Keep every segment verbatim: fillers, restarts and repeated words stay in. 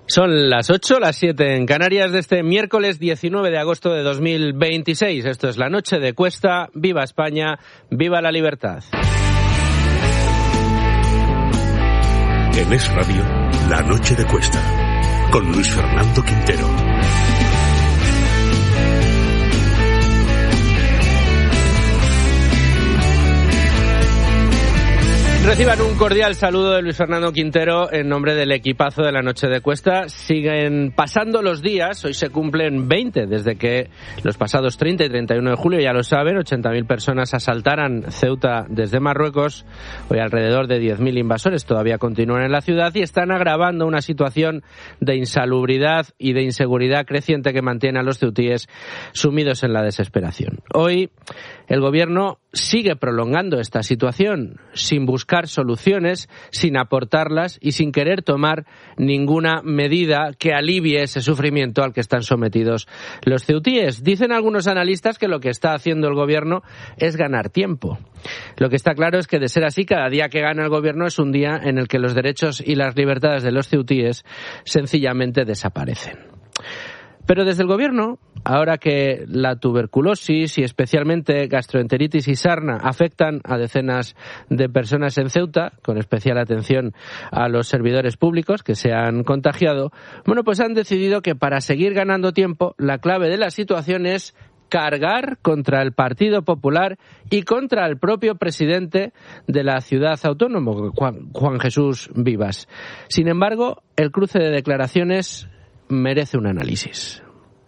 Son las ocho, las siete en Canarias de este miércoles diecinueve de agosto de dos mil veintiséis. Esto es La Noche de Cuesta. ¡Viva España! ¡Viva la libertad! En Es Radio, La Noche de Cuesta, con Luis Fernando Quintero. Reciban un cordial saludo de Luis Fernando Quintero en nombre del equipazo de La Noche de Cuesta. Siguen pasando los días, hoy se cumplen veinte desde que los pasados treinta y treinta y uno de julio, ya lo saben, ochenta mil personas asaltaran Ceuta desde Marruecos. Hoy alrededor de diez mil invasores todavía continúan en la ciudad y están agravando una situación de insalubridad y de inseguridad creciente que mantiene a los ceutíes sumidos en la desesperación. Hoy el gobierno sigue prolongando esta situación sin buscar soluciones, sin aportarlas y sin querer tomar ninguna medida que alivie ese sufrimiento al que están sometidos los ceutíes. Dicen algunos analistas que lo que está haciendo el gobierno es ganar tiempo. Lo que está claro es que, de ser así, cada día que gana el gobierno es un día en el que los derechos y las libertades de los ceutíes sencillamente desaparecen. Pero desde el gobierno, ahora que la tuberculosis y especialmente gastroenteritis y sarna afectan a decenas de personas en Ceuta, con especial atención a los servidores públicos que se han contagiado, bueno, pues han decidido que para seguir ganando tiempo, la clave de la situación es cargar contra el Partido Popular y contra el propio presidente de la ciudad autónoma, Juan, Juan Jesús Vivas. Sin embargo, el cruce de declaraciones merece un análisis.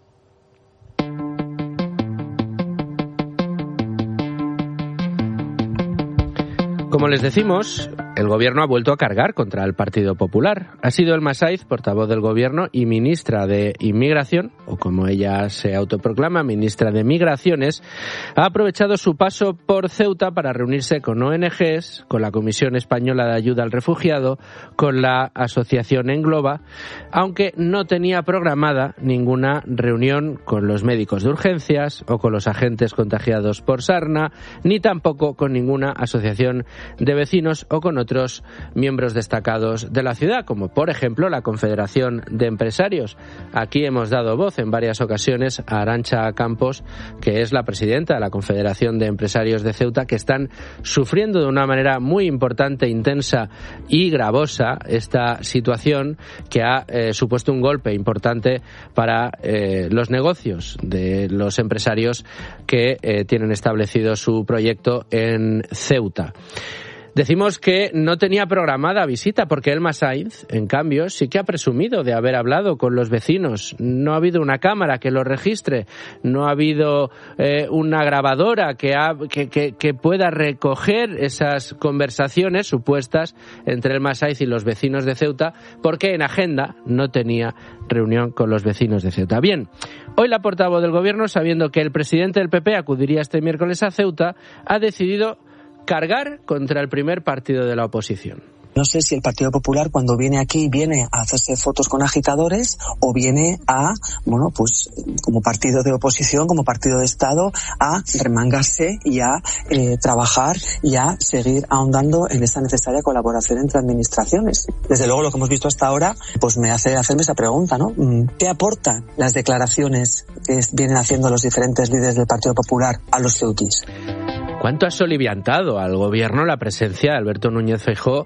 Como les decimos, el gobierno ha vuelto a cargar contra el Partido Popular. Ha sido Elma Saiz, portavoz del gobierno y ministra de Inmigración, o como ella se autoproclama, ministra de Migraciones, ha aprovechado su paso por Ceuta para reunirse con O N Ges, con la Comisión Española de Ayuda al Refugiado, con la Asociación Engloba, aunque no tenía programada ninguna reunión con los médicos de urgencias o con los agentes contagiados por sarna, ni tampoco con ninguna asociación de vecinos o con otros miembros destacados de la ciudad, como por ejemplo la Confederación de Empresarios. Aquí hemos dado voz en varias ocasiones a Arantxa Campos, que es la presidenta de la Confederación de Empresarios de Ceuta, que están sufriendo de una manera muy importante, intensa y gravosa esta situación que ha eh, supuesto un golpe importante para eh, los negocios de los empresarios que eh, tienen establecido su proyecto en Ceuta. Decimos que no tenía programada visita porque Elma Saiz, en cambio, sí que ha presumido de haber hablado con los vecinos. No ha habido una cámara que lo registre, no ha habido eh, una grabadora que, ha, que, que, que pueda recoger esas conversaciones supuestas entre Elma Saiz y los vecinos de Ceuta, porque en agenda no tenía reunión con los vecinos de Ceuta. Bien, hoy la portavoz del gobierno, sabiendo que el presidente del P P acudiría este miércoles a Ceuta, ha decidido cargar contra el primer partido de la oposición. No sé si el Partido Popular, cuando viene aquí, viene a hacerse fotos con agitadores o viene a, bueno, pues como partido de oposición, como partido de Estado, a remangarse y a eh, trabajar y a seguir ahondando en esta necesaria colaboración entre administraciones. Desde luego, lo que hemos visto hasta ahora, pues me hace hacerme esa pregunta, ¿no? ¿Qué aportan las declaraciones que vienen haciendo los diferentes líderes del Partido Popular a los ceutíes? ¿Cuánto ha soliviantado al gobierno la presencia de Alberto Núñez Feijóo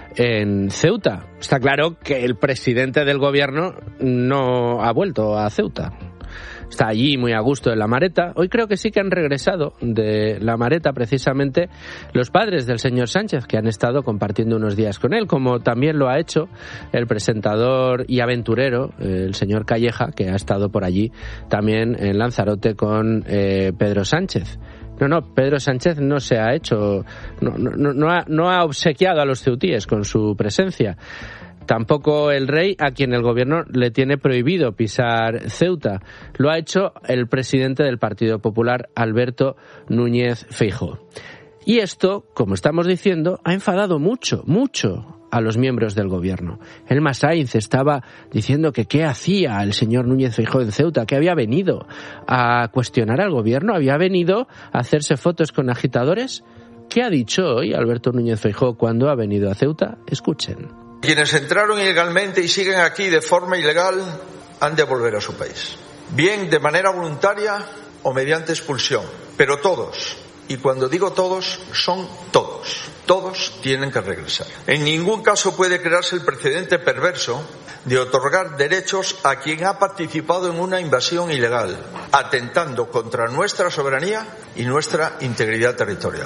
en Ceuta? Está claro que el presidente del gobierno no ha vuelto a Ceuta. Está allí muy a gusto en La Mareta. Hoy creo que sí que han regresado de La Mareta precisamente los padres del señor Sánchez, que han estado compartiendo unos días con él, como también lo ha hecho el presentador y aventurero, el señor Calleja, que ha estado por allí también en Lanzarote con eh, Pedro Sánchez. No, no, Pedro Sánchez no se ha hecho, no, no, no, ha, no ha obsequiado a los ceutíes con su presencia. Tampoco el rey, a quien el gobierno le tiene prohibido pisar Ceuta. Lo ha hecho el presidente del Partido Popular, Alberto Núñez Feijóo. Y esto, como estamos diciendo, ha enfadado mucho, mucho a los miembros del gobierno. Elma Saiz estaba diciendo que qué hacía el señor Núñez Feijóo en Ceuta, que había venido a cuestionar al gobierno, había venido a hacerse fotos con agitadores. ¿Qué ha dicho hoy Alberto Núñez Feijóo cuando ha venido a Ceuta? Escuchen. Quienes entraron ilegalmente y siguen aquí de forma ilegal han de volver a su país, bien de manera voluntaria o mediante expulsión, pero todos, y cuando digo todos, son todos, todos tienen que regresar. En ningún caso puede crearse el precedente perverso de otorgar derechos a quien ha participado en una invasión ilegal, atentando contra nuestra soberanía y nuestra integridad territorial.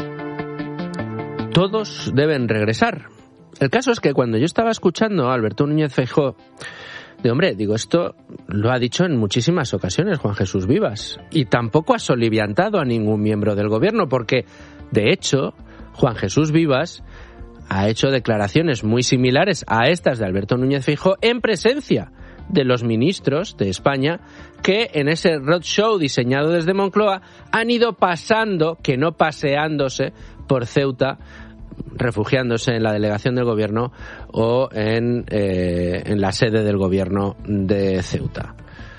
Todos deben regresar. El caso es que cuando yo estaba escuchando a Alberto Núñez Feijóo, de hombre, digo, esto lo ha dicho en muchísimas ocasiones Juan Jesús Vivas, y tampoco ha soliviantado a ningún miembro del gobierno, porque, de hecho, Juan Jesús Vivas ha hecho declaraciones muy similares a estas de Alberto Núñez Feijóo en presencia de los ministros de España que en ese roadshow diseñado desde Moncloa han ido pasando, que no paseándose, por Ceuta, refugiándose en la delegación del gobierno o en, eh, en la sede del gobierno de Ceuta.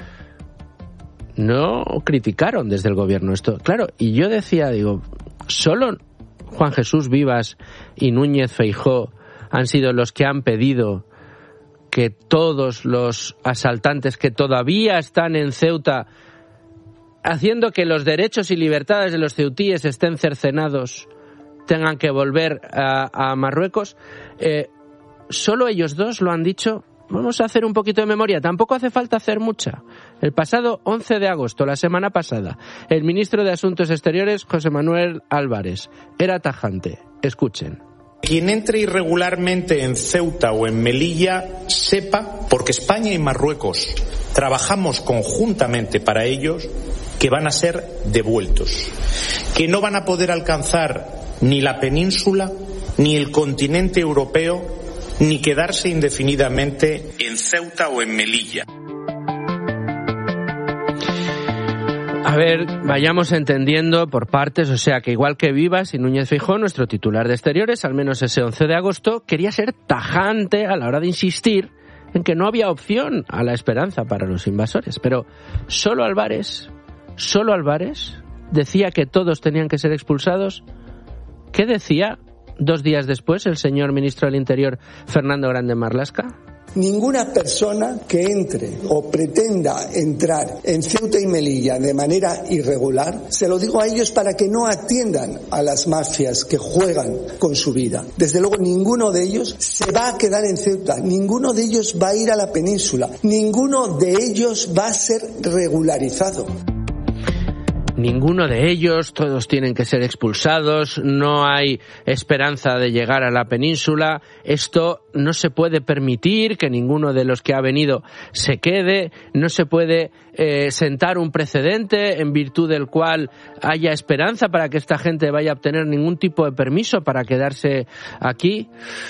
No criticaron desde el gobierno esto. Claro, y yo decía, digo, solo Juan Jesús Vivas y Núñez Feijóo han sido los que han pedido que todos los asaltantes que todavía están en Ceuta, haciendo que los derechos y libertades de los ceutíes estén cercenados, tengan que volver a, a Marruecos. Eh, solo ellos dos lo han dicho. Vamos a hacer un poquito de memoria. Tampoco hace falta hacer mucha. El pasado once de agosto, la semana pasada, el ministro de Asuntos Exteriores, José Manuel Álvarez, era tajante. Escuchen. Quien entre irregularmente en Ceuta o en Melilla sepa, porque España y Marruecos trabajamos conjuntamente para ellos, que van a ser devueltos, que no van a poder alcanzar ni la península, ni el continente europeo, ni quedarse indefinidamente en Ceuta o en Melilla. A ver, vayamos entendiendo por partes, o sea que igual que Vivas y Núñez Feijóo, nuestro titular de Exteriores, al menos ese once de agosto, quería ser tajante a la hora de insistir en que no había opción a la esperanza para los invasores. Pero solo Álvarez, solo Álvarez decía que todos tenían que ser expulsados. ¿Qué decía dos días después el señor ministro del Interior, Fernando Grande Marlaska? Ninguna persona que entre o pretenda entrar en Ceuta y Melilla de manera irregular, se lo digo a ellos para que no atiendan a las mafias que juegan con su vida. Desde luego ninguno de ellos se va a quedar en Ceuta, ninguno de ellos va a ir a la península, ninguno de ellos va a ser regularizado. Ninguno de ellos, todos tienen que ser expulsados, no hay esperanza de llegar a la península, esto no se puede permitir que ninguno de los que ha venido se quede, no se puede eh, sentar un precedente en virtud del cual haya esperanza para que esta gente vaya a obtener ningún tipo de permiso para quedarse aquí.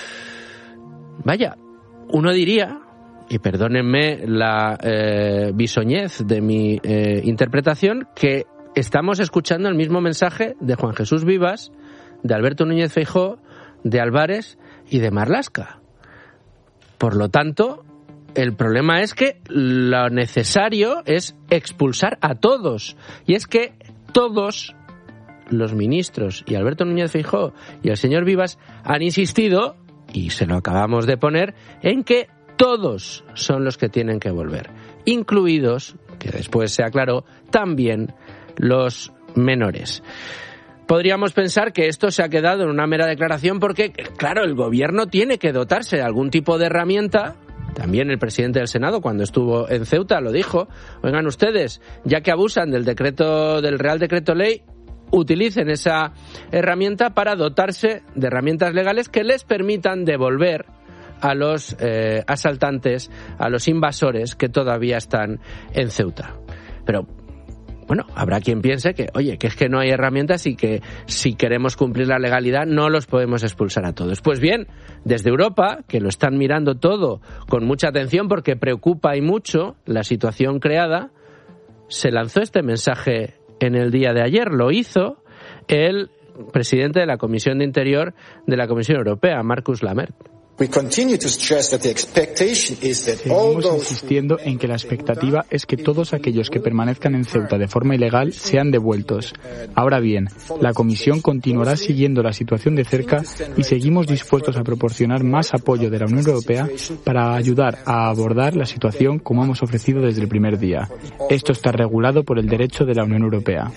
Vaya, uno diría, y perdónenme la eh, bisoñez de mi eh, interpretación, que estamos escuchando el mismo mensaje de Juan Jesús Vivas, de Alberto Núñez Feijóo, de Álvarez y de Marlaska. Por lo tanto, el problema es que lo necesario es expulsar a todos. Y es que todos los ministros y Alberto Núñez Feijóo y el señor Vivas han insistido, y se lo acabamos de poner, en que todos son los que tienen que volver, incluidos, que después se aclaró, también los menores. Podríamos pensar que esto se ha quedado en una mera declaración porque, claro, el gobierno tiene que dotarse de algún tipo de herramienta. También el presidente del Senado, cuando estuvo en Ceuta, lo dijo. Oigan ustedes, ya que abusan del decreto, del Real Decreto Ley, utilicen esa herramienta para dotarse de herramientas legales que les permitan devolver a los eh, asaltantes, a los invasores que todavía están en Ceuta. Pero bueno, habrá quien piense que, oye, que es que no hay herramientas y que si queremos cumplir la legalidad no los podemos expulsar a todos. Pues bien, desde Europa, que lo están mirando todo con mucha atención porque preocupa y mucho la situación creada, se lanzó este mensaje en el día de ayer. Lo hizo el presidente de la Comisión de Interior de la Comisión Europea, Markus Lammert. Seguimos insistiendo en que la expectativa es que todos aquellos que permanezcan en Ceuta de forma ilegal sean devueltos. Ahora bien, la Comisión continuará siguiendo la situación de cerca y seguimos dispuestos a proporcionar más apoyo de la Unión Europea para ayudar a abordar la situación como hemos ofrecido desde el primer día. Esto está regulado por el derecho de la Unión Europea.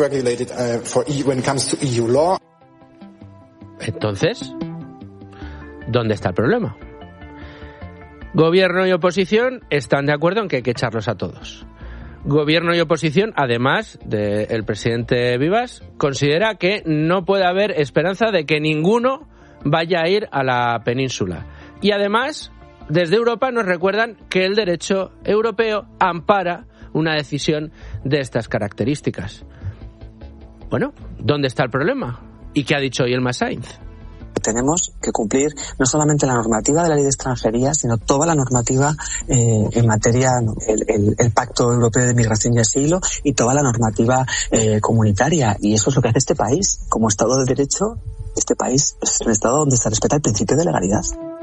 Entonces, ¿dónde está el problema? Gobierno y oposición están de acuerdo en que hay que echarlos a todos. Gobierno y oposición, además del presidente Vivas, considera que no puede haber esperanza de que ninguno vaya a ir a la península. Y además, desde Europa nos recuerdan que el derecho europeo ampara una decisión de estas características. Bueno, ¿dónde está el problema? ¿Y qué ha dicho hoy Elma Sainz? Tenemos que cumplir no solamente la normativa de la ley de extranjería, sino toda la normativa eh, en materia, el, el, el Pacto Europeo de Migración y Asilo y toda la normativa eh, comunitaria. Y eso es lo que hace este país. Como Estado de Derecho, este país es un Estado donde se respeta el principio de legalidad.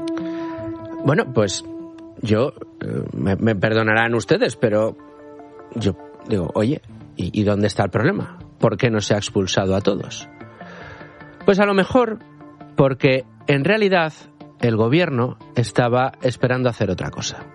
Bueno, pues yo, eh, me, me perdonarán ustedes, pero yo digo, oye, ¿y, ¿y dónde está el problema? ¿Por qué no se ha expulsado a todos? Pues a lo mejor porque en realidad el gobierno estaba esperando hacer otra cosa.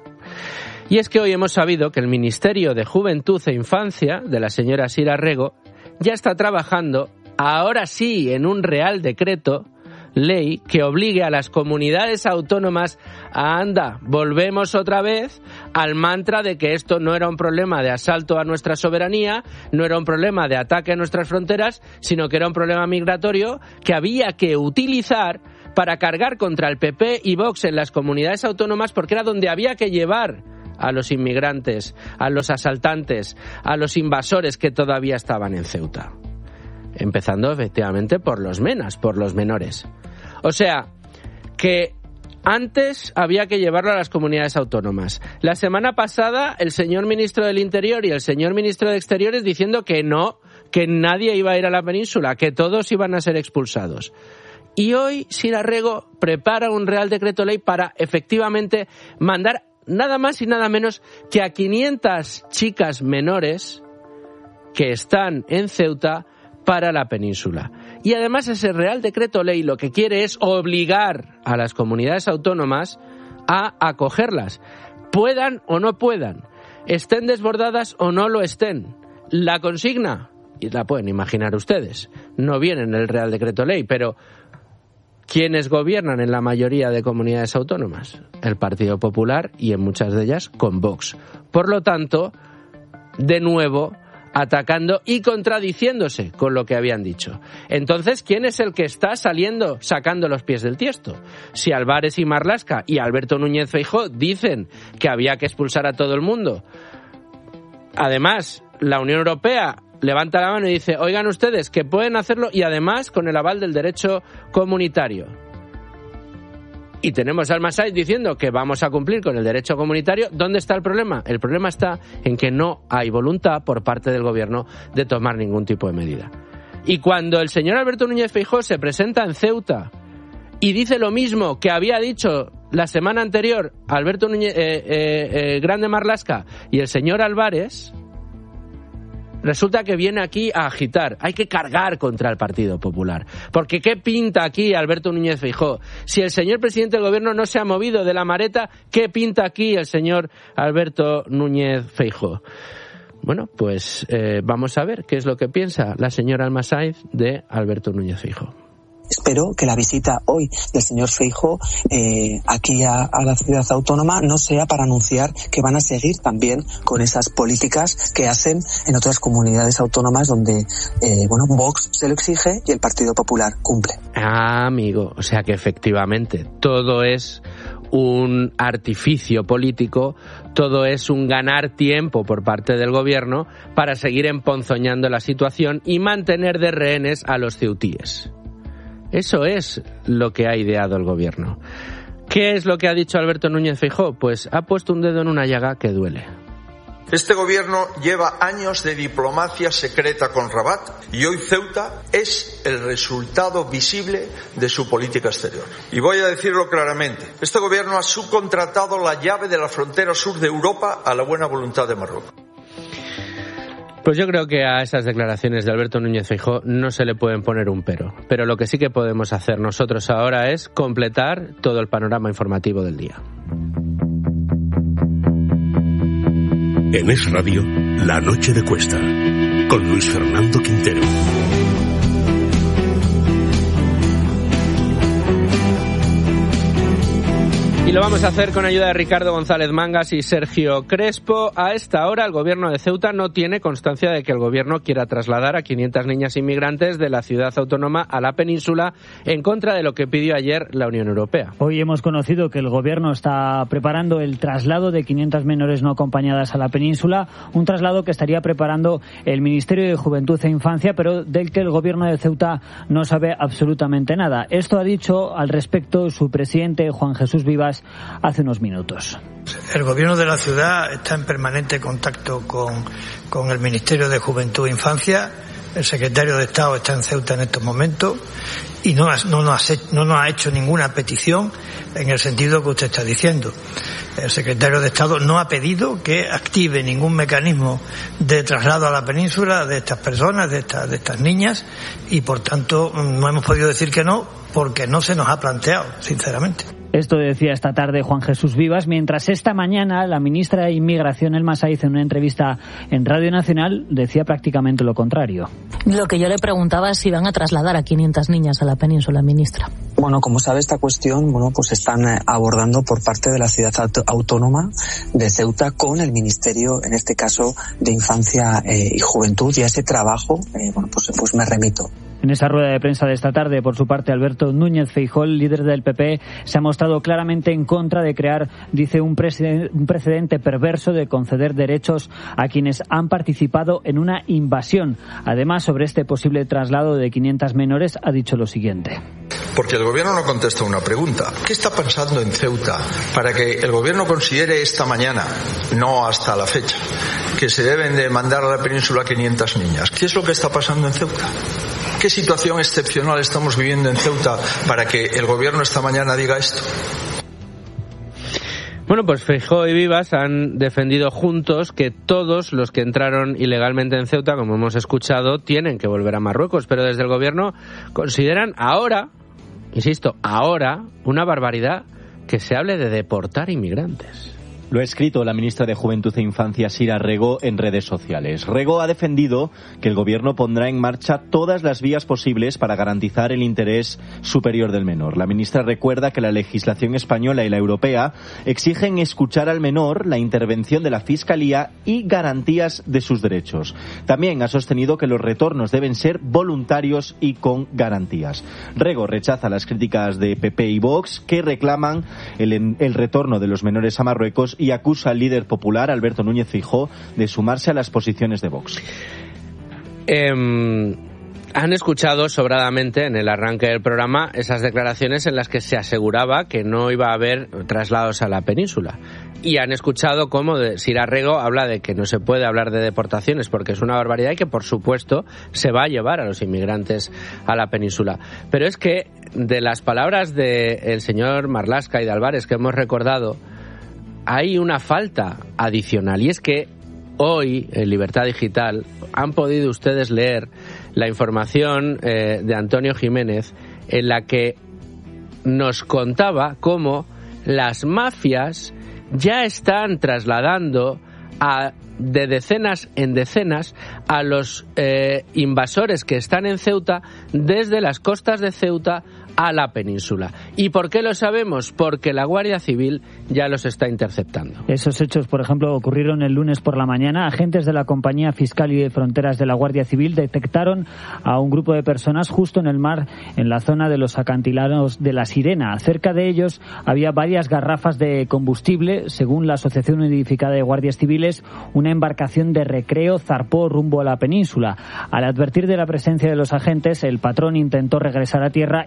Y es que hoy hemos sabido que el Ministerio de Juventud e Infancia de la señora Sira Rego ya está trabajando, ahora sí, en un real decreto ley que obligue a las comunidades autónomas a, anda, volvemos otra vez al mantra de que esto no era un problema de asalto a nuestra soberanía, no era un problema de ataque a nuestras fronteras, sino que era un problema migratorio que había que utilizar para cargar contra el P P y Vox en las comunidades autónomas, porque era donde había que llevar a los inmigrantes, a los asaltantes, a los invasores que todavía estaban en Ceuta. Empezando efectivamente por los menas, por los menores. O sea, que antes había que llevarlo a las comunidades autónomas. La semana pasada el señor ministro del Interior y el señor ministro de Exteriores diciendo que no, que nadie iba a ir a la península, que todos iban a ser expulsados. Y hoy Sira Rego prepara un Real Decreto Ley para efectivamente mandar nada más y nada menos que a quinientas chicas menores que están en Ceuta para la península. Y además ese Real Decreto Ley lo que quiere es obligar a las comunidades autónomas a acogerlas, puedan o no puedan, estén desbordadas o no lo estén. La consigna, y la pueden imaginar ustedes, no viene en el Real Decreto Ley, pero ¿quiénes gobiernan en la mayoría de comunidades autónomas? El Partido Popular y en muchas de ellas con Vox. Por lo tanto, de nuevo, atacando y contradiciéndose con lo que habían dicho. Entonces, ¿quién es el que está saliendo, sacando los pies del tiesto? Si Álvarez y Marlaska y Alberto Núñez Feijóo dicen que había que expulsar a todo el mundo, además, la Unión Europea levanta la mano y dice, oigan ustedes, que pueden hacerlo y además con el aval del derecho comunitario. Y tenemos a Elma Sainz diciendo que vamos a cumplir con el derecho comunitario. ¿Dónde está el problema? El problema está en que no hay voluntad por parte del gobierno de tomar ningún tipo de medida. Y cuando el señor Alberto Núñez Feijóo se presenta en Ceuta y dice lo mismo que había dicho la semana anterior Alberto Núñez, eh, eh, eh, Grande Marlaska y el señor Álvarez, resulta que viene aquí a agitar. Hay que cargar contra el Partido Popular. Porque ¿qué pinta aquí Alberto Núñez Feijóo? Si el señor presidente del gobierno no se ha movido de la mareta, ¿qué pinta aquí el señor Alberto Núñez Feijóo? Bueno, pues eh, vamos a ver qué es lo que piensa la señora Elma Sainz de Alberto Núñez Feijóo. Espero que la visita hoy del señor Feijóo eh, aquí a, a la ciudad autónoma no sea para anunciar que van a seguir también con esas políticas que hacen en otras comunidades autónomas donde eh, bueno, Vox se lo exige y el Partido Popular cumple. Ah, amigo, o sea que efectivamente todo es un artificio político, todo es un ganar tiempo por parte del gobierno para seguir emponzoñando la situación y mantener de rehenes a los ceutíes. Eso es lo que ha ideado el gobierno. ¿Qué es lo que ha dicho Alberto Núñez Feijóo? Pues ha puesto un dedo en una llaga que duele. Este gobierno lleva años de diplomacia secreta con Rabat y hoy Ceuta es el resultado visible de su política exterior. Y voy a decirlo claramente, este gobierno ha subcontratado la llave de la frontera sur de Europa a la buena voluntad de Marruecos. Pues yo creo que a esas declaraciones de Alberto Núñez Feijóo no se le pueden poner un pero. Pero lo que sí que podemos hacer nosotros ahora es completar todo el panorama informativo del día. En Es Radio, La Noche de Cuesta, con Luis Fernando Quintero. Y lo vamos a hacer con ayuda de Ricardo González Mangas y Sergio Crespo. A esta hora, el gobierno de Ceuta no tiene constancia de que el gobierno quiera trasladar a quinientas niñas inmigrantes de la ciudad autónoma a la península en contra de lo que pidió ayer la Unión Europea. Hoy hemos conocido que el gobierno está preparando el traslado de quinientas menores no acompañadas a la península, un traslado que estaría preparando el Ministerio de Juventud e Infancia, pero del que el gobierno de Ceuta no sabe absolutamente nada. Esto ha dicho al respecto su presidente, Juan Jesús Vivas, hace unos minutos. El gobierno de la ciudad está en permanente contacto con, con el Ministerio de Juventud e Infancia. El secretario de Estado está en Ceuta en estos momentos y no, no, nos, ha, no nos ha hecho ninguna petición en el sentido que usted está diciendo. El secretario de Estado no ha pedido que active ningún mecanismo de traslado a la península de estas personas, de estas, de estas niñas, y por tanto no hemos podido decir que no porque no se nos ha planteado, sinceramente. Esto decía esta tarde Juan Jesús Vivas, mientras esta mañana la ministra de Inmigración, Elma Saiz, en una entrevista en Radio Nacional, decía prácticamente lo contrario. Lo que yo le preguntaba es si van a trasladar a quinientas niñas a la península, ministra. Bueno, como sabe, esta cuestión, bueno, pues están abordando por parte de la ciudad autónoma de Ceuta con el Ministerio, en este caso, de Infancia eh, y Juventud, y a ese trabajo, eh, bueno, pues, pues me remito. En esa rueda de prensa de esta tarde, por su parte, Alberto Núñez Feijóo, líder del P P, se ha mostrado claramente en contra de crear, dice, un, precedente, un precedente perverso de conceder derechos a quienes han participado en una invasión. Además, sobre este posible traslado de quinientas menores, ha dicho lo siguiente. Porque el gobierno no contesta una pregunta. ¿Qué está pasando en Ceuta para que el gobierno considere esta mañana, no hasta la fecha, que se deben de mandar a la península quinientas niñas? ¿Qué es lo que está pasando en Ceuta? ¿Qué situación excepcional estamos viviendo en Ceuta para que el gobierno esta mañana diga esto? Bueno, pues Feijóo y Vivas han defendido juntos que todos los que entraron ilegalmente en Ceuta, como hemos escuchado, tienen que volver a Marruecos, pero desde el gobierno consideran ahora, insisto, ahora, una barbaridad que se hable de deportar inmigrantes. Lo ha escrito la ministra de Juventud e Infancia, Sira Rego, en redes sociales. Rego ha defendido que el gobierno pondrá en marcha todas las vías posibles para garantizar el interés superior del menor. La ministra recuerda que la legislación española y la europea exigen escuchar al menor, la intervención de la Fiscalía y garantías de sus derechos. También ha sostenido que los retornos deben ser voluntarios y con garantías. Rego rechaza las críticas de P P y Vox, que reclaman el, el retorno de los menores a Marruecos, y acusa al líder popular, Alberto Núñez Feijóo, de sumarse a las posiciones de Vox. Eh, han escuchado sobradamente en el arranque del programa esas declaraciones en las que se aseguraba que no iba a haber traslados a la península. Y han escuchado cómo Sira Rego habla de que no se puede hablar de deportaciones porque es una barbaridad y que, por supuesto, se va a llevar a los inmigrantes a la península. Pero es que de las palabras del señor Marlaska y de Álvarez que hemos recordado, hay una falta adicional, y es que hoy en Libertad Digital han podido ustedes leer la información eh, de Antonio Jiménez, en la que nos contaba cómo las mafias ya están trasladando a, de decenas en decenas a los eh, invasores que están en Ceuta desde las costas de Ceuta a la península. ¿Y por qué lo sabemos? Porque la Guardia Civil ya los está interceptando. Esos hechos, por ejemplo, ocurrieron el lunes por la mañana. Agentes de la Compañía Fiscal y de Fronteras de la Guardia Civil detectaron a un grupo de personas justo en el mar, en la zona de los acantilados de La Sirena. Cerca de ellos había varias garrafas de combustible. Según la Asociación Unificada de Guardias Civiles, una embarcación de recreo zarpó rumbo a la península. Al advertir de la presencia de los agentes, el patrón intentó regresar a tierra y realizar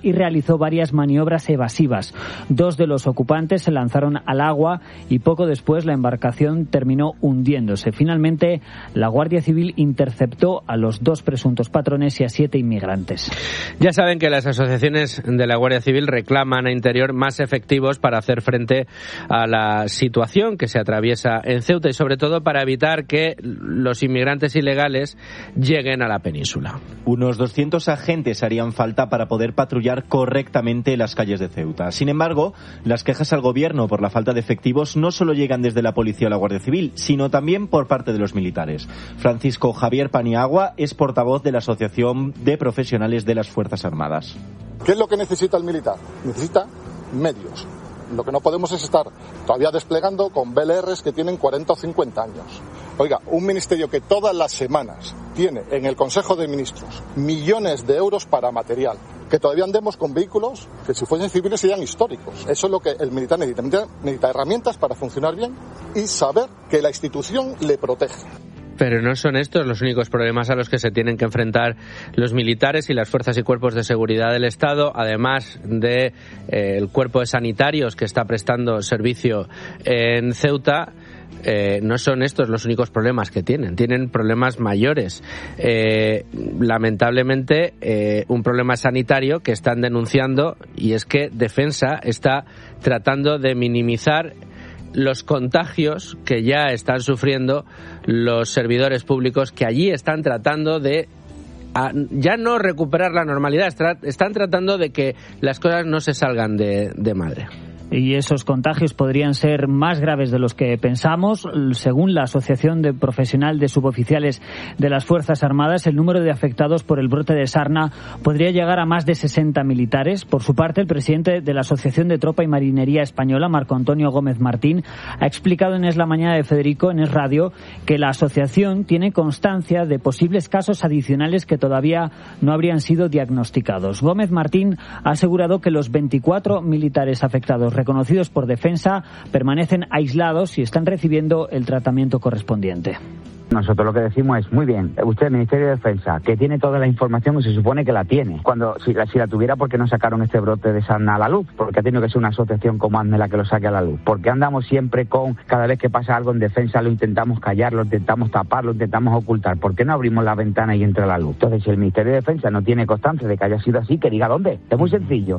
realizó varias maniobras evasivas. Dos de los ocupantes se lanzaron al agua y poco después la embarcación terminó hundiéndose. Finalmente, la Guardia Civil interceptó a los dos presuntos patrones y a siete inmigrantes. Ya saben que las asociaciones de la Guardia Civil reclaman a Interior más efectivos para hacer frente a la situación que se atraviesa en Ceuta y sobre todo para evitar que los inmigrantes ilegales lleguen a la península. Unos doscientos agentes harían falta para poder patrullar correctamente las calles de Ceuta. Sin embargo, las quejas al gobierno por la falta de efectivos no solo llegan desde la policía o la Guardia Civil, sino también por parte de los militares. Francisco Javier Paniagua es portavoz de la Asociación de Profesionales de las Fuerzas Armadas. ¿Qué es lo que necesita el militar? Necesita medios. Lo que no podemos es estar todavía desplegando con B L Rs que tienen cuarenta o cincuenta años. Oiga, un ministerio que todas las semanas tiene en el Consejo de Ministros millones de euros para material, que todavía andemos con vehículos que si fuesen civiles serían históricos. Eso es lo que el militar necesita. Necesita, necesita herramientas para funcionar bien y saber que la institución le protege. Pero no son estos los únicos problemas a los que se tienen que enfrentar los militares y las fuerzas y cuerpos de seguridad del Estado, además de eh, el cuerpo de sanitarios que está prestando servicio en Ceuta. Eh, no son estos los únicos problemas que tienen, tienen problemas mayores. Eh, lamentablemente, eh, un problema sanitario que están denunciando, y es que Defensa está tratando de minimizar los contagios que ya están sufriendo los servidores públicos, que allí están tratando de a, ya no recuperar la normalidad, están tratando de que las cosas no se salgan de, de madre. Y esos contagios podrían ser más graves de los que pensamos. Según la Asociación de Profesional de Suboficiales de las Fuerzas Armadas, el número de afectados por el brote de sarna podría llegar a más de sesenta militares. Por su parte, el presidente de la Asociación de Tropa y Marinería Española, Marco Antonio Gómez Martín, ha explicado en Es la Mañana de Federico, en Es Radio, que la asociación tiene constancia de posibles casos adicionales que todavía no habrían sido diagnosticados. Gómez Martín ha asegurado que los veinticuatro militares afectados reconocidos por Defensa permanecen aislados y están recibiendo el tratamiento correspondiente. Nosotros lo que decimos es, muy bien, usted, el Ministerio de Defensa, que tiene toda la información y se supone que la tiene. Cuando si la, si la tuviera, ¿por qué no sacaron este brote de sarna a la luz? Porque ha tenido que ser una asociación como ASME la que lo saque a la luz. Porque andamos siempre con, cada vez que pasa algo en Defensa, lo intentamos callar, lo intentamos tapar, lo intentamos ocultar. ¿Por qué no abrimos la ventana y entra la luz? Entonces, si el Ministerio de Defensa no tiene constancia de que haya sido así, que diga dónde. Es muy sencillo.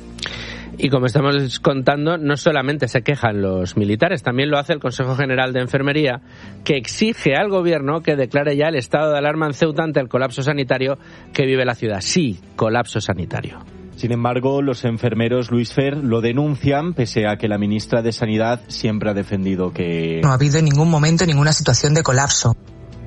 Y como estamos contando, no solamente se quejan los militares, también lo hace el Consejo General de Enfermería, que exige al gobierno que declare ya el estado de alarma en Ceuta ante el colapso sanitario que vive la ciudad. Sí, colapso sanitario. Sin embargo, los enfermeros, Luis Fer, lo denuncian, pese a que la ministra de Sanidad siempre ha defendido que no ha habido en ningún momento ninguna situación de colapso.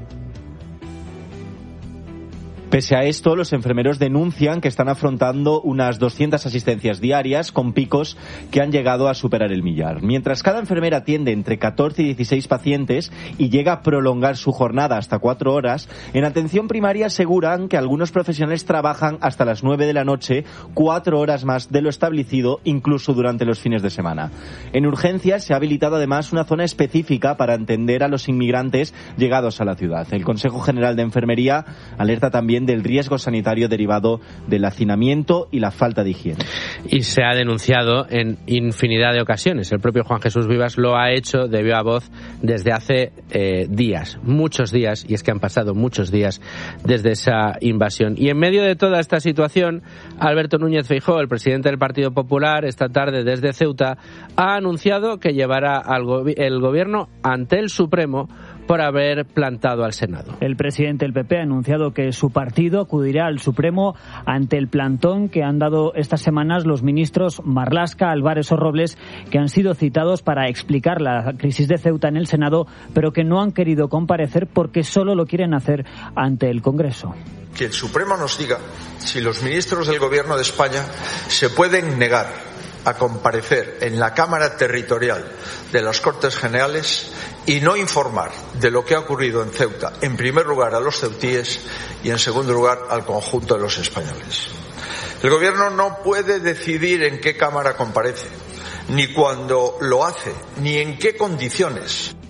Pese a esto, los enfermeros denuncian que están afrontando unas doscientas asistencias diarias con picos que han llegado a superar el millar. Mientras cada enfermera atiende entre catorce y dieciséis pacientes y llega a prolongar su jornada hasta cuatro horas, en atención primaria aseguran que algunos profesionales trabajan hasta las nueve de la noche, cuatro horas más de lo establecido, incluso durante los fines de semana. En urgencias se ha habilitado además una zona específica para atender a los inmigrantes llegados a la ciudad. El Consejo General de Enfermería alerta también del riesgo sanitario derivado del hacinamiento y la falta de higiene. Y se ha denunciado en infinidad de ocasiones. El propio Juan Jesús Vivas lo ha hecho de viva voz desde hace eh, días, muchos días, y es que han pasado muchos días desde esa invasión. Y en medio de toda esta situación, Alberto Núñez Feijóo, el presidente del Partido Popular, esta tarde desde Ceuta, ha anunciado que llevará al go- el gobierno ante el Supremo por haber plantado al Senado. El presidente del P P ha anunciado que su partido acudirá al Supremo ante el plantón que han dado estas semanas los ministros Marlaska, Álvarez o Robles, que han sido citados para explicar la crisis de Ceuta en el Senado, pero que no han querido comparecer porque solo lo quieren hacer ante el Congreso. Que el Supremo nos diga si los ministros del Gobierno de España se pueden negar a comparecer en la Cámara Territorial de las Cortes Generales y no informar de lo que ha ocurrido en Ceuta, en primer lugar a los ceutíes y en segundo lugar al conjunto de los españoles. El Gobierno no puede decidir en qué Cámara comparece, ni cuándo lo hace, ni en qué condiciones.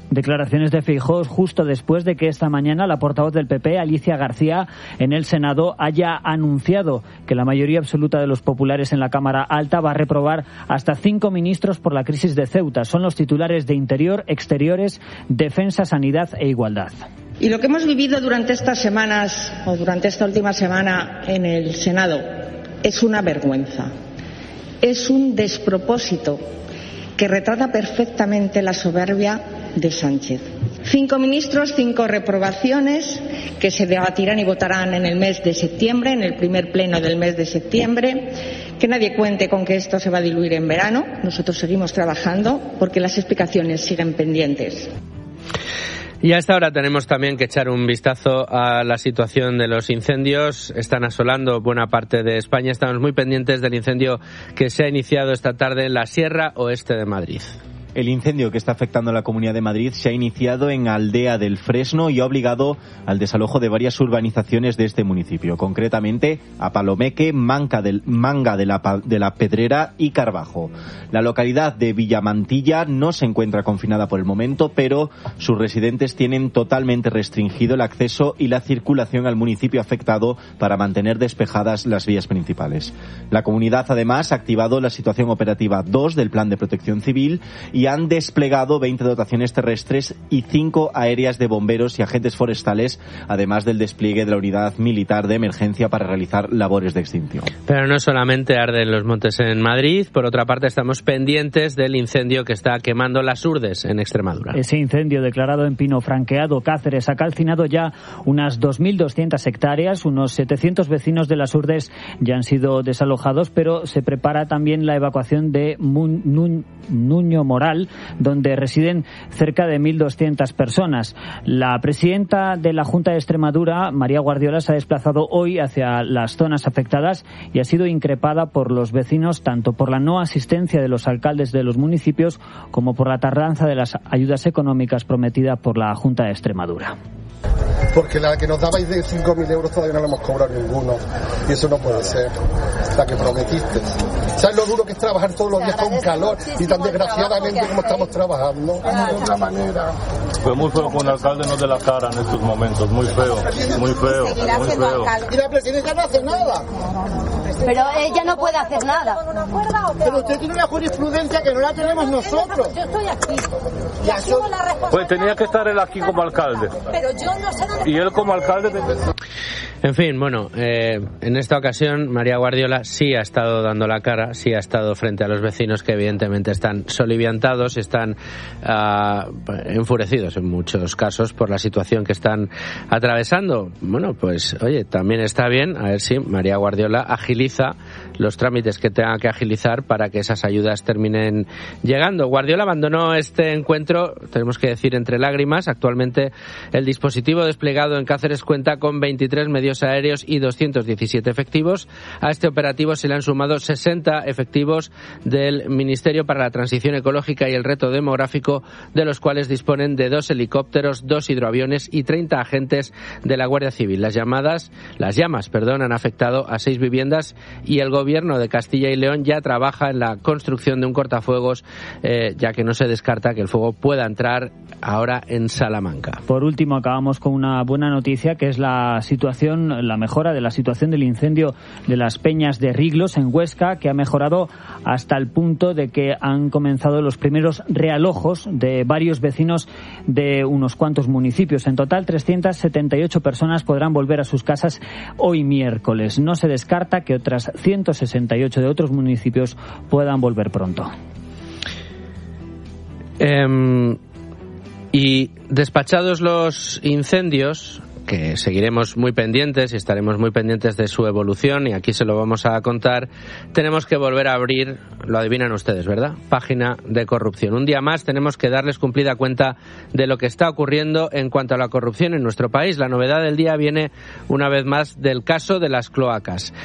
Declaraciones de Feijóo justo después de que esta mañana la portavoz del P P, Alicia García, en el Senado haya anunciado que la mayoría absoluta de los populares en la Cámara Alta va a reprobar hasta cinco ministros por la crisis de Ceuta. Son los titulares de Interior, Exteriores, Defensa, Sanidad e Igualdad. Y lo que hemos vivido durante estas semanas, o durante esta última semana en el Senado, es una vergüenza. Es un despropósito que retrata perfectamente la soberbia de Sánchez. Cinco ministros, cinco reprobaciones que se debatirán y votarán en el mes de septiembre, en el primer pleno del mes de septiembre. Que nadie cuente con que esto se va a diluir en verano. Nosotros seguimos trabajando porque las explicaciones siguen pendientes. Y a esta hora tenemos también que echar un vistazo a la situación de los incendios. Están asolando buena parte de España. Estamos muy pendientes del incendio que se ha iniciado esta tarde en la Sierra Oeste de Madrid. El incendio que está afectando a la Comunidad de Madrid se ha iniciado en Aldea del Fresno y ha obligado al desalojo de varias urbanizaciones de este municipio, concretamente a Palomeque, Manga, del, Manga de, la, de la Pedrera y Carbajo. La localidad de Villamantilla no se encuentra confinada por el momento, pero sus residentes tienen totalmente restringido el acceso y la circulación al municipio afectado para mantener despejadas las vías principales. La comunidad, además, ha activado la situación operativa dos del Plan de Protección Civil y han desplegado veinte dotaciones terrestres y cinco aéreas de bomberos y agentes forestales, además del despliegue de la unidad militar de emergencia para realizar labores de extinción. Pero no solamente arden los montes en Madrid, por otra parte estamos pendientes del incendio que está quemando las Urdes en Extremadura. Ese incendio declarado en Pino Franqueado, Cáceres, ha calcinado ya unas dos mil doscientas hectáreas, unos setecientos vecinos de las Urdes ya han sido desalojados, pero se prepara también la evacuación de Mun, Nun, Nuño Moral, donde residen cerca de mil doscientas personas. La presidenta de la Junta de Extremadura, María Guardiola, se ha desplazado hoy hacia las zonas afectadas y ha sido increpada por los vecinos, tanto por la no asistencia de los alcaldes de los municipios como por la tardanza de las ayudas económicas prometidas por la Junta de Extremadura. Porque la que nos dabais de cinco mil euros todavía no la hemos cobrado ninguno. Y eso no puede ser. La que prometiste. ¿Sabes lo duro que es trabajar todos los días con calor y tan desgraciadamente como estamos trabajando? De otra manera. Fue muy feo con el alcalde, no de la cara en estos momentos. Muy feo, muy feo, muy feo. Y la presidenta no hace nada. Pero ella no puede hacer nada. Pero usted tiene una jurisprudencia que no la tenemos nosotros. Yo estoy aquí. Y asumo la responsabilidad. Pues tenía que estar él aquí como alcalde. Pero yo no sé dónde. Y él como alcalde de... En fin, bueno, eh, en esta ocasión María Guardiola sí ha estado dando la cara, sí ha estado frente a los vecinos que evidentemente están soliviantados, están uh, enfurecidos en muchos casos por la situación que están atravesando. Bueno, pues oye, también está bien, a ver si María Guardiola agiliza los trámites que tenga que agilizar para que esas ayudas terminen llegando. Guardiola abandonó este encuentro, tenemos que decir, entre lágrimas. Actualmente el dispositivo desplegado en Cáceres cuenta con veintitrés medios aéreos y doscientos diecisiete efectivos. A este operativo se le han sumado sesenta efectivos del Ministerio para la Transición Ecológica y el Reto Demográfico, de los cuales disponen de dos helicópteros, dos hidroaviones y treinta agentes de la Guardia Civil. Las llamadas, las llamas, perdón, han afectado a seis viviendas y el Gobierno de Castilla y León ya trabaja en la construcción de un cortafuegos, eh, ya que no se descarta que el fuego pueda entrar ahora en Salamanca. Por último, acabamos con una buena noticia, que es la situación la mejora de la situación del incendio de las Peñas de Riglos en Huesca, que ha mejorado hasta el punto de que han comenzado los primeros realojos de varios vecinos de unos cuantos municipios. En total, trescientas setenta y ocho personas podrán volver a sus casas hoy miércoles. No se descarta que otras ciento sesenta y ocho de otros municipios puedan volver pronto. Eh, y despachados los incendios, que seguiremos muy pendientes y estaremos muy pendientes de su evolución, y aquí se lo vamos a contar, tenemos que volver a abrir, lo adivinan ustedes, ¿verdad?, página de corrupción. Un día más tenemos que darles cumplida cuenta de lo que está ocurriendo en cuanto a la corrupción en nuestro país. La novedad del día viene una vez más del caso de las cloacas.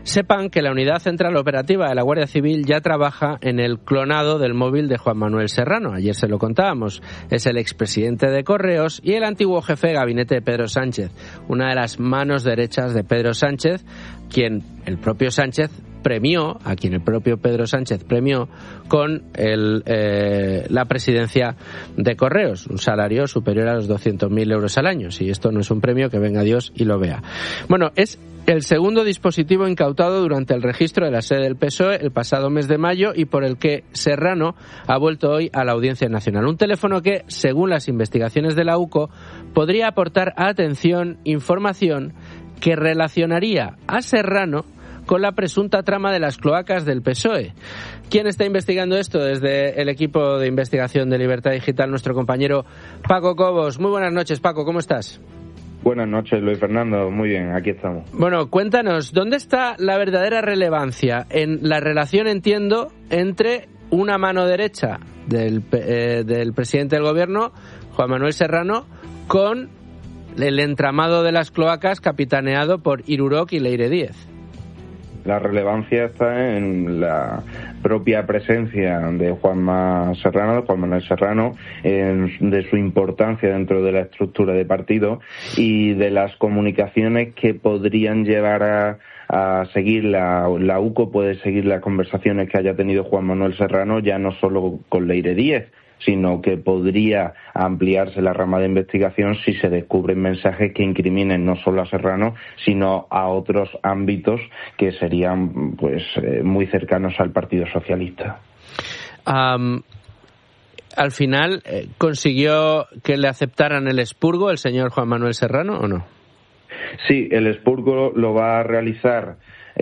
Sepan que la Unidad Central Operativa de la Guardia Civil ya trabaja en el clonado del móvil de Juan Manuel Serrano. Ayer se lo contábamos. Es el expresidente de Correos y el antiguo jefe de gabinete de Pedro Sánchez, una de las manos derechas de Pedro Sánchez, quien el propio Sánchez premió, a quien el propio Pedro Sánchez premió con el, eh, la presidencia de Correos, un salario superior a los doscientos mil euros al año. Si esto no es un premio, que venga Dios y lo vea. Bueno, es el segundo dispositivo incautado durante el registro de la sede del P S O E el pasado mes de mayo y por el que Serrano ha vuelto hoy a la Audiencia Nacional. Un teléfono que, según las investigaciones de la U C O, podría aportar atención, información que relacionaría a Serrano con la presunta trama de las cloacas del P S O E. ¿Quién está investigando esto? Desde el equipo de investigación de Libertad Digital, nuestro compañero Paco Cobos. Muy buenas noches, Paco, ¿cómo estás? Buenas noches, Luis Fernando. Muy bien, aquí estamos. Bueno, cuéntanos, ¿dónde está la verdadera relevancia en la relación, entiendo, entre una mano derecha del, eh, del presidente del gobierno, Juan Manuel Serrano, con el entramado de las cloacas capitaneado por Irurok y Leire Díez? La relevancia está en la propia presencia de Juanma Serrano, de Juan Manuel Serrano, en, de su importancia dentro de la estructura de partido y de las comunicaciones que podrían llevar a, a seguir la, la U C O, puede seguir las conversaciones que haya tenido Juan Manuel Serrano, ya no solo con Leire Díez, sino que podría ampliarse la rama de investigación si se descubren mensajes que incriminen no solo a Serrano, sino a otros ámbitos que serían pues eh, muy cercanos al Partido Socialista. Um, al final, eh, ¿consiguió que le aceptaran el expurgo el señor Juan Manuel Serrano o no? Sí, el expurgo lo va a realizar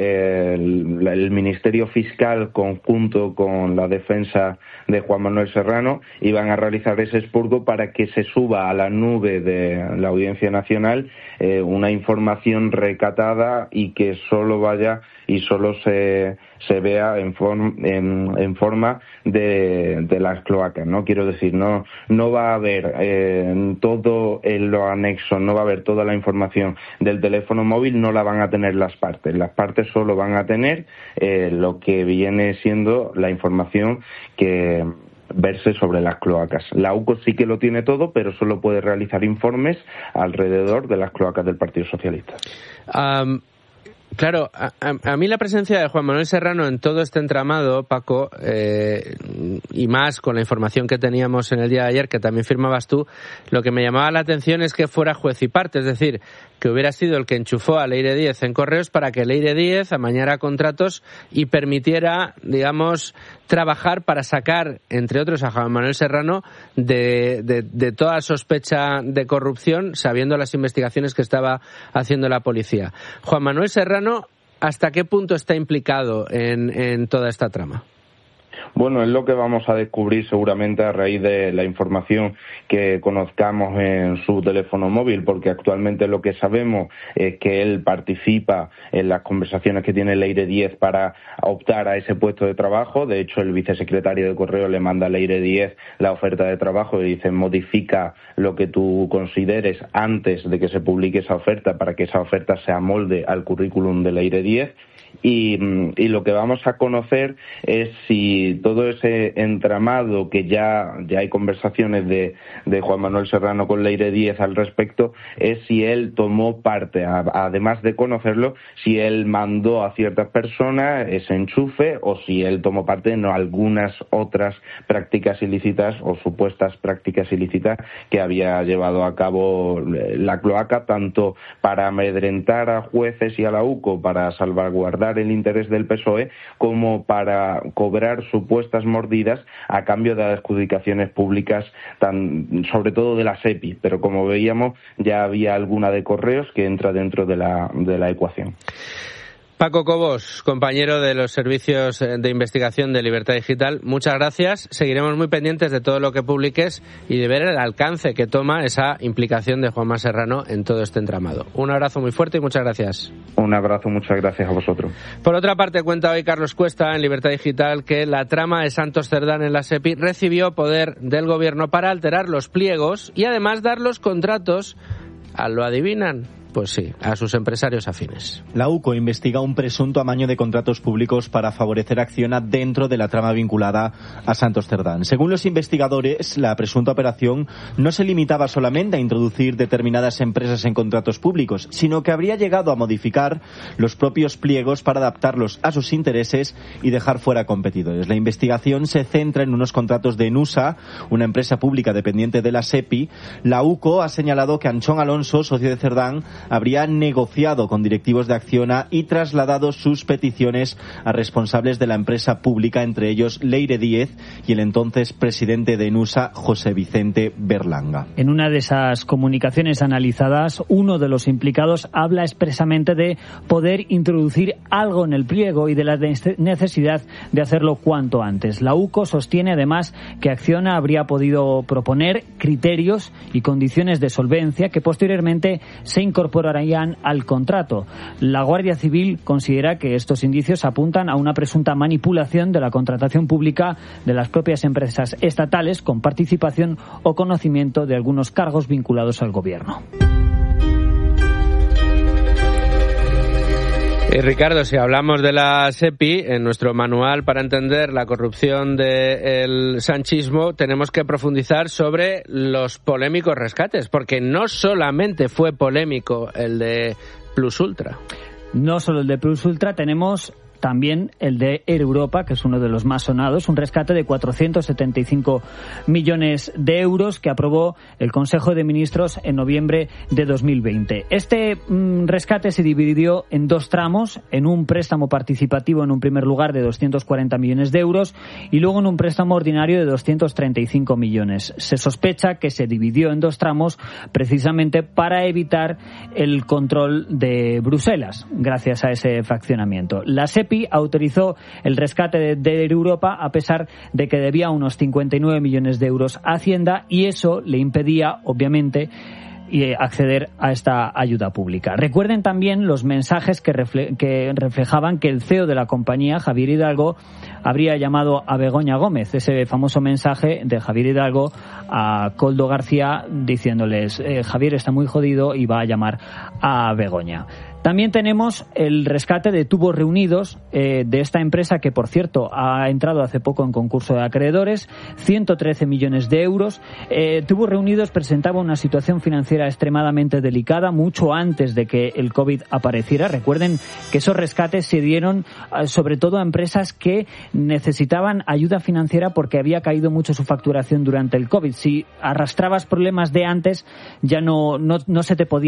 El, el Ministerio Fiscal conjunto con la defensa de Juan Manuel Serrano y van a realizar ese expurgo para que se suba a la nube de la Audiencia Nacional eh, una información recatada y que solo vaya y solo se, se vea en, form, en, en forma de, de las cloacas, ¿no? Quiero decir, no, no va a haber eh, en todo en los anexos, no va a haber toda la información del teléfono móvil, no la van a tener las partes. Las partes solo van a tener eh, lo que viene siendo la información que verse sobre las cloacas. La U C O sí que lo tiene todo, pero solo puede realizar informes alrededor de las cloacas del Partido Socialista. Um... Claro, a, a, a mí la presencia de Juan Manuel Serrano en todo este entramado, Paco, eh, y más con la información que teníamos en el día de ayer, que también firmabas tú, lo que me llamaba la atención es que fuera juez y parte, es decir, que hubiera sido el que enchufó a Leire Díez en Correos para que Leire Díez amañara contratos y permitiera, digamos, trabajar para sacar, entre otros, a Juan Manuel Serrano de, de, de toda sospecha de corrupción, sabiendo las investigaciones que estaba haciendo la policía. Juan Manuel Serrano, ¿hasta qué punto está implicado en, en toda esta trama? Bueno, es lo que vamos a descubrir seguramente a raíz de la información que conozcamos en su teléfono móvil, porque actualmente lo que sabemos es que él participa en las conversaciones que tiene Leire Díez para optar a ese puesto de trabajo. De hecho, el vicesecretario de Correo le manda a Leire Díez la oferta de trabajo y dice: modifica lo que tú consideres antes de que se publique esa oferta para que esa oferta se amolde al currículum de Leire Díez. Y, y lo que vamos a conocer es si todo ese entramado, que ya, ya hay conversaciones de, de Juan Manuel Serrano con Leire Díez al respecto, es si él tomó parte, a, además de conocerlo, si él mandó a ciertas personas ese enchufe o si él tomó parte en algunas otras prácticas ilícitas o supuestas prácticas ilícitas que había llevado a cabo la cloaca, tanto para amedrentar a jueces y a la U C O para salvaguardar el interés del P S O E, como para cobrar supuestas mordidas a cambio de adjudicaciones públicas, tan, sobre todo de la SEPI, pero como veíamos ya había alguna de Correos que entra dentro de la, de la ecuación. Paco Cobos, compañero de los servicios de investigación de Libertad Digital, muchas gracias. Seguiremos muy pendientes de todo lo que publiques y de ver el alcance que toma esa implicación de Juanma Serrano en todo este entramado. Un abrazo muy fuerte y muchas gracias. Un abrazo, muchas gracias a vosotros. Por otra parte, cuenta hoy Carlos Cuesta en Libertad Digital que la trama de Santos Cerdán en la SEPI recibió poder del gobierno para alterar los pliegos y además dar los contratos a, lo adivinan, pues sí, a sus empresarios afines. La U C O investiga un presunto amaño de contratos públicos para favorecer a Acciona dentro de la trama vinculada a Santos Cerdán. Según los investigadores, la presunta operación no se limitaba solamente a introducir determinadas empresas en contratos públicos, sino que habría llegado a modificar los propios pliegos para adaptarlos a sus intereses y dejar fuera competidores. La investigación se centra en unos contratos de Nusa, una empresa pública dependiente de la SEPI. La U C O ha señalado que Anchón Alonso, socio de Cerdán, habría negociado con directivos de Acciona y trasladado sus peticiones a responsables de la empresa pública, entre ellos Leire Díez y el entonces presidente de Nusa, José Vicente Berlanga. En una de esas comunicaciones analizadas, uno de los implicados habla expresamente de poder introducir algo en el pliego y de la necesidad de hacerlo cuanto antes. La U C O sostiene además que Acciona habría podido proponer criterios y condiciones de solvencia que posteriormente se incorporarían al contrato. La Guardia Civil considera que estos indicios apuntan a una presunta manipulación de la contratación pública de las propias empresas estatales con participación o conocimiento de algunos cargos vinculados al gobierno. Y Ricardo, si hablamos de la SEPI, en nuestro manual para entender la corrupción del sanchismo, tenemos que profundizar sobre los polémicos rescates, porque no solamente fue polémico el de Plus Ultra. No solo el de Plus Ultra, tenemos también el de Air Europa, que es uno de los más sonados, un rescate de cuatrocientos setenta y cinco millones de euros que aprobó el Consejo de Ministros en noviembre de dos mil veinte. Este mmm, rescate se dividió en dos tramos, en un préstamo participativo en un primer lugar de doscientos cuarenta millones de euros y luego en un préstamo ordinario de doscientos treinta y cinco millones. Se sospecha que se dividió en dos tramos precisamente para evitar el control de Bruselas, gracias a ese fraccionamiento. La SEPI autorizó el rescate de, de Air Europa a pesar de que debía unos cincuenta y nueve millones de euros a Hacienda y eso le impedía, obviamente, y acceder a esta ayuda pública. Recuerden también los mensajes que, refle- que reflejaban que el C E O de la compañía, Javier Hidalgo, habría llamado a Begoña Gómez, ese famoso mensaje de Javier Hidalgo a Koldo García diciéndoles eh, Javier está muy jodido y va a llamar a Begoña. También tenemos el rescate de Tubos Reunidos, eh, de esta empresa que, por cierto, ha entrado hace poco en concurso de acreedores, ciento trece millones de euros. Eh, Tubos Reunidos presentaba una situación financiera extremadamente delicada mucho antes de que el COVID apareciera. Recuerden que esos rescates se dieron eh, sobre todo a empresas que necesitaban ayuda financiera porque había caído mucho su facturación durante el COVID. Si arrastrabas problemas de antes, ya no, no, no se te podía